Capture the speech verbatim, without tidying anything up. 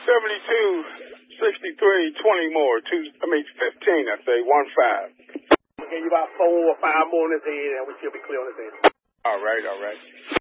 seventy-two, sixty-three, twenty more. Two, I mean, fifteen, I say, one five. Okay, you about four or five more on this head, and we should be clear on this head. All right, all right.